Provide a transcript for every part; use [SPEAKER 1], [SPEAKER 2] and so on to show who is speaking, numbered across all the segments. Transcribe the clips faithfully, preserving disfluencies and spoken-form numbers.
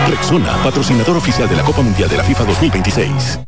[SPEAKER 1] Rexona, patrocinador oficial de la Copa Mundial de la FIFA dos mil veintiséis.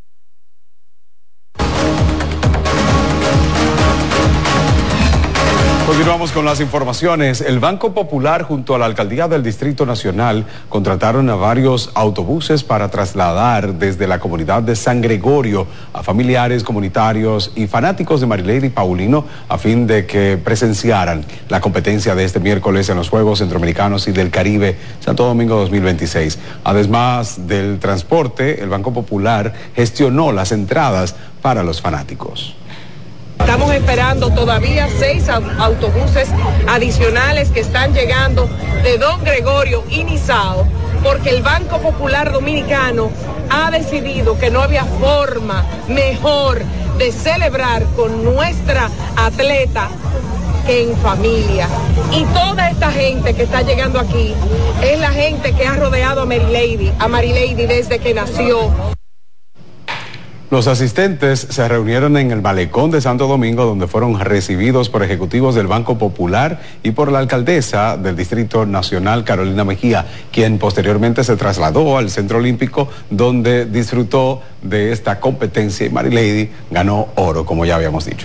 [SPEAKER 2] Continuamos con las informaciones. El Banco Popular junto a la Alcaldía del Distrito Nacional contrataron a varios autobuses para trasladar desde la comunidad de San Gregorio a familiares, comunitarios y fanáticos de Marilady Paulino a fin de que presenciaran la competencia de este miércoles en los Juegos Centroamericanos y del Caribe Santo Domingo dos mil veintiséis. Además del transporte, el Banco Popular gestionó las entradas para los fanáticos.
[SPEAKER 3] Estamos esperando todavía seis autobuses adicionales que están llegando de Don Gregorio y Nizao, porque el Banco Popular Dominicano ha decidido que no había forma mejor de celebrar con nuestra atleta que en familia. Y toda esta gente que está llegando aquí es la gente que ha rodeado a Marilady, a Marilady desde que nació.
[SPEAKER 2] Los asistentes se reunieron en el malecón de Santo Domingo, donde fueron recibidos por ejecutivos del Banco Popular y por la alcaldesa del Distrito Nacional, Carolina Mejía, quien posteriormente se trasladó al Centro Olímpico, donde disfrutó de esta competencia y Marilady ganó oro, como ya habíamos dicho.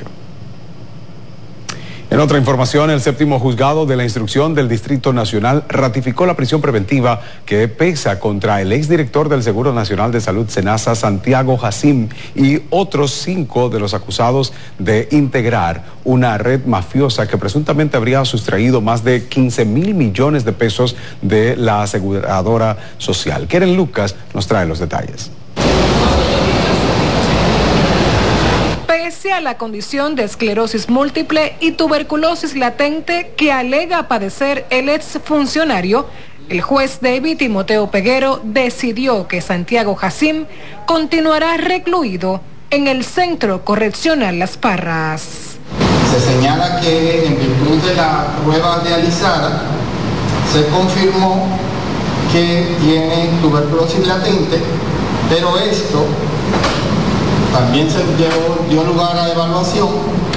[SPEAKER 2] En otra información, el séptimo juzgado de la instrucción del Distrito Nacional ratificó la prisión preventiva que pesa contra el exdirector del Seguro Nacional de Salud, SENASA, Santiago Jacim, y otros cinco de los acusados de integrar una red mafiosa que presuntamente habría sustraído más de quince mil millones de pesos de la aseguradora social. Keren Lucas nos trae los detalles.
[SPEAKER 4] Pese a la condición de esclerosis múltiple y tuberculosis latente que alega padecer el exfuncionario, el juez David Timoteo Peguero decidió que Santiago Jacim continuará recluido en el Centro Correccional Las Parras.
[SPEAKER 5] Se señala que en virtud de la prueba realizada se confirmó que tiene tuberculosis latente, pero esto también se dio, dio lugar a evaluación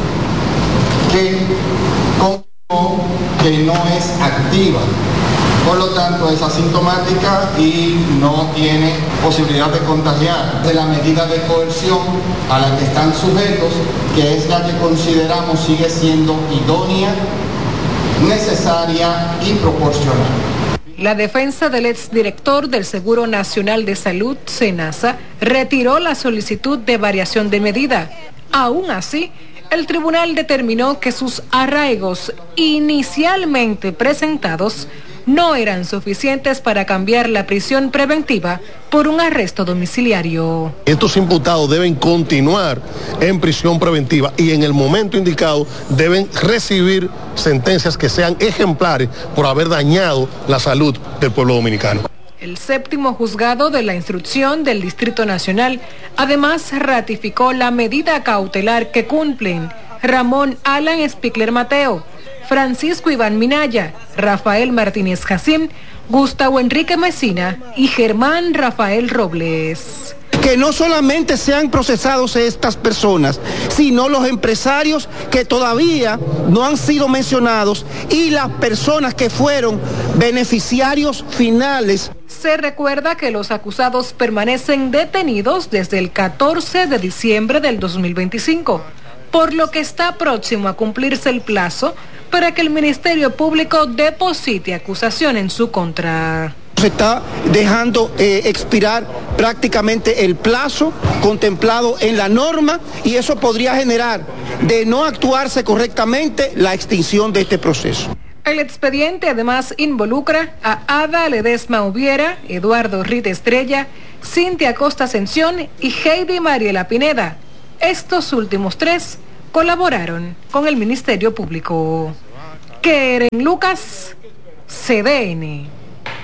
[SPEAKER 5] que confirmó que no es activa, por lo tanto es asintomática y no tiene posibilidad de contagiar. De la medida de coerción a la que están sujetos, que es la que consideramos sigue siendo idónea, necesaria y proporcional.
[SPEAKER 4] La defensa del exdirector del Seguro Nacional de Salud, SENASA, retiró la solicitud de variación de medida. Aún así, el tribunal determinó que sus arraigos inicialmente presentados no eran suficientes para cambiar la prisión preventiva por un arresto domiciliario.
[SPEAKER 6] Estos imputados deben continuar en prisión preventiva y en el momento indicado deben recibir sentencias que sean ejemplares por haber dañado la salud del pueblo dominicano.
[SPEAKER 4] El séptimo juzgado de la instrucción del Distrito Nacional además ratificó la medida cautelar que cumplen Ramón Alan Spickler Mateo, Francisco Iván Minaya, Rafael Martínez Jacim, Gustavo Enrique Mesina y Germán Rafael Robles.
[SPEAKER 7] Que no solamente sean procesados estas personas, sino los empresarios que todavía no han sido mencionados y las personas que fueron beneficiarios finales.
[SPEAKER 4] Se recuerda que los acusados permanecen detenidos desde el catorce de diciembre del dos mil veinticinco, por lo que está próximo a cumplirse el plazo para que el Ministerio Público deposite acusación en su contra.
[SPEAKER 7] Se está dejando eh, expirar prácticamente el plazo contemplado en la norma y eso podría generar, de no actuarse correctamente, la extinción de este proceso.
[SPEAKER 4] El expediente además involucra a Ada Ledesma Ubiera, Eduardo Rita Estrella, Cintia Costa Ascensión y Heidi Mariela Pineda. Estos últimos tres colaboraron con el Ministerio Público. Keren Lucas, C D N.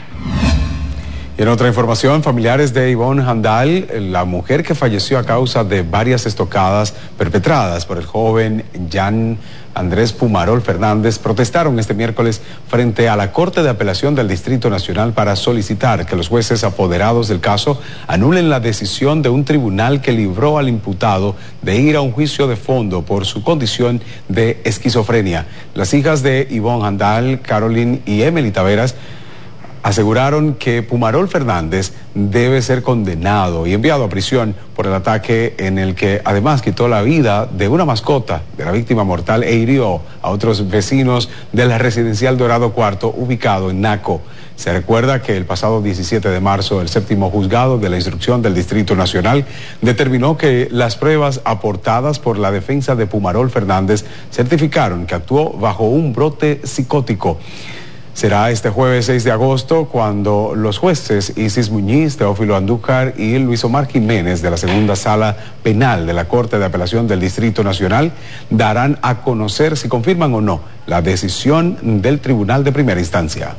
[SPEAKER 2] Y en otra información, familiares de Ivonne Handal, la mujer que falleció a causa de varias estocadas perpetradas por el joven Jan Andrés Pumarol Fernández, protestaron este miércoles frente a la Corte de Apelación del Distrito Nacional para solicitar que los jueces apoderados del caso anulen la decisión de un tribunal que libró al imputado de ir a un juicio de fondo por su condición de esquizofrenia. Las hijas de Ivonne Handal, Caroline y Emily Taveras, aseguraron que Pumarol Fernández debe ser condenado y enviado a prisión por el ataque en el que además quitó la vida de una mascota de la víctima mortal e hirió a otros vecinos del residencial Dorado Cuarto ubicado en Naco. Se recuerda que el pasado diecisiete de marzo el séptimo juzgado de la instrucción del Distrito Nacional determinó que las pruebas aportadas por la defensa de Pumarol Fernández certificaron que actuó bajo un brote psicótico. Será este jueves seis de agosto cuando los jueces Isis Muñiz, Teófilo Andújar y Luis Omar Jiménez de la segunda sala penal de la Corte de Apelación del Distrito Nacional darán a conocer si confirman o no la decisión del Tribunal de Primera Instancia.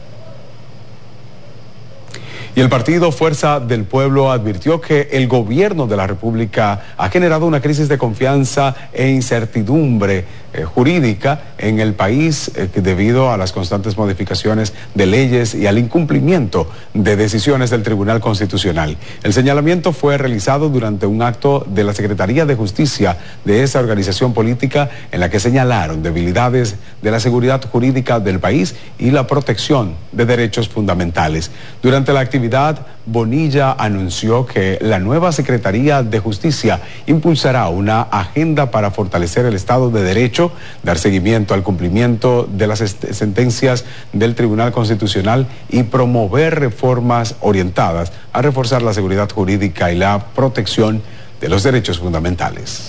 [SPEAKER 2] Y el partido Fuerza del Pueblo advirtió que el gobierno de la República ha generado una crisis de confianza e incertidumbre eh, jurídica en el país eh, debido a las constantes modificaciones de leyes y al incumplimiento de decisiones del Tribunal Constitucional. El señalamiento fue realizado durante un acto de la Secretaría de Justicia de esa organización política en la que señalaron debilidades de la seguridad jurídica del país y la protección de derechos fundamentales. Durante la actividad Bonilla anunció que la nueva Secretaría de Justicia impulsará una agenda para fortalecer el Estado de Derecho, dar seguimiento al cumplimiento de las sentencias del Tribunal Constitucional y promover reformas orientadas a reforzar la seguridad jurídica y la protección de los derechos fundamentales.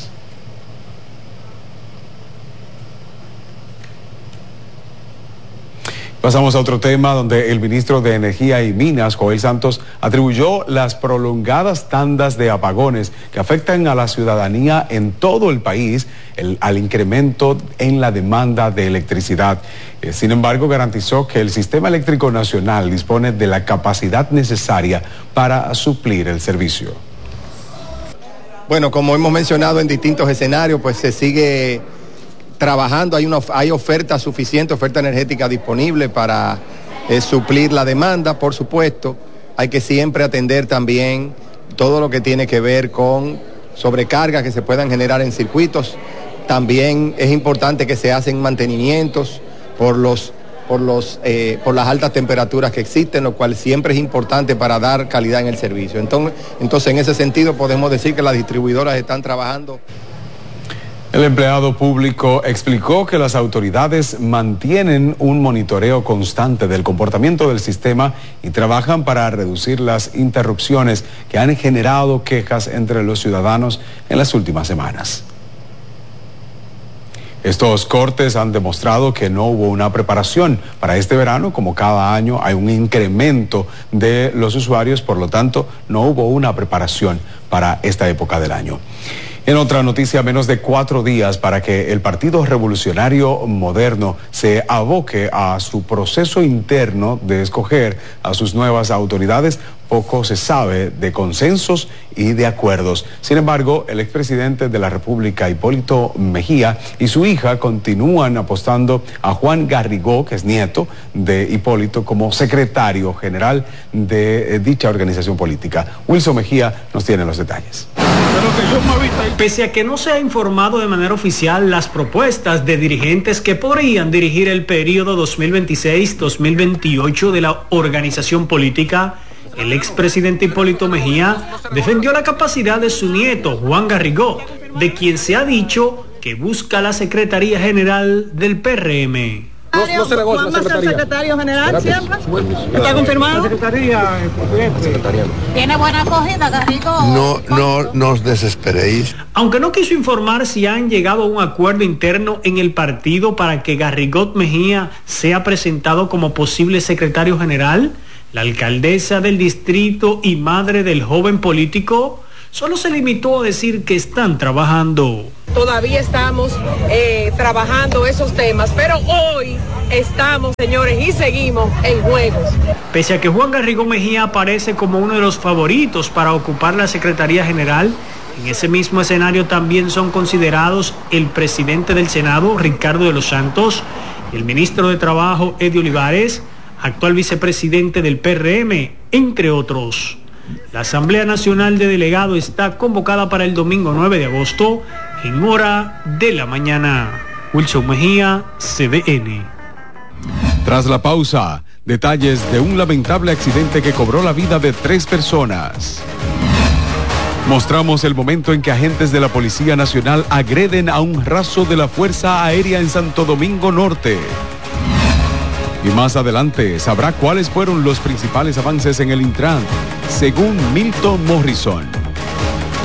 [SPEAKER 2] Pasamos a otro tema donde el ministro de Energía y Minas, Joel Santos, atribuyó las prolongadas tandas de apagones que afectan a la ciudadanía en todo el país el, al incremento en la demanda de electricidad. Eh, sin embargo, garantizó que el sistema eléctrico nacional dispone de la capacidad necesaria para suplir el servicio.
[SPEAKER 8] Bueno, como hemos mencionado en distintos escenarios, pues se sigue trabajando, hay una hay oferta suficiente, oferta energética disponible para eh, suplir la demanda. Por supuesto, hay que siempre atender también todo lo que tiene que ver con sobrecargas que se puedan generar en circuitos. También es importante que se hacen mantenimientos por los por los eh, por las altas temperaturas que existen, lo cual siempre es importante para dar calidad en el servicio. Entonces, entonces en ese sentido podemos decir que las distribuidoras están trabajando.
[SPEAKER 2] El empleado público explicó que las autoridades mantienen un monitoreo constante del comportamiento del sistema y trabajan para reducir las interrupciones que han generado quejas entre los ciudadanos en las últimas semanas. Estos cortes han demostrado que no hubo una preparación para este verano. Como cada año hay un incremento de los usuarios, por lo tanto no hubo una preparación para esta época del año. En otra noticia, menos de cuatro días para que el Partido Revolucionario Moderno se aboque a su proceso interno de escoger a sus nuevas autoridades, poco se sabe de consensos y de acuerdos. Sin embargo, el expresidente de la República, Hipólito Mejía, y su hija continúan apostando a Juan Garrigó, que es nieto de Hipólito, como secretario general de dicha organización política. Wilson Mejía nos tiene los detalles.
[SPEAKER 9] Pese a que no se ha informado de manera oficial las propuestas de dirigentes que podrían dirigir el periodo dos mil veintiséis dos mil veintiocho de la organización política, el expresidente Hipólito Mejía defendió la capacidad de su nieto Juan Garrigó, de quien se ha dicho que busca la Secretaría General del P R M.
[SPEAKER 10] No, no se negocia la secretaría. secretario general siempre. ¿Está confirmado? La secretaría,
[SPEAKER 11] Tiene buena acogida, Garrigó.
[SPEAKER 12] No, no nos desesperéis.
[SPEAKER 9] Aunque no quiso informar si han llegado a un acuerdo interno en el partido para que Garrigó Mejía sea presentado como posible secretario general, la alcaldesa del distrito y madre del joven político solo se limitó a decir que están trabajando.
[SPEAKER 3] Todavía estamos eh, trabajando esos temas, pero hoy estamos, señores, y seguimos en juegos.
[SPEAKER 9] Pese a que Juan Garrigó Mejía aparece como uno de los favoritos para ocupar la Secretaría General, en ese mismo escenario también son considerados el presidente del Senado, Ricardo de los Santos, y el ministro de Trabajo, Eddie Olivares, actual vicepresidente del P R M, entre otros. La Asamblea Nacional de Delegados está convocada para el domingo nueve de agosto en hora de la mañana. Wilson Mejía, C D N.
[SPEAKER 2] Tras la pausa, Detalles de un lamentable accidente que cobró la vida de tres personas. Mostramos el momento en que agentes de la Policía Nacional agreden a un raso de la Fuerza Aérea en Santo Domingo Norte. Y más adelante sabrá cuáles fueron los principales avances en el Intran, según Milton Morrison.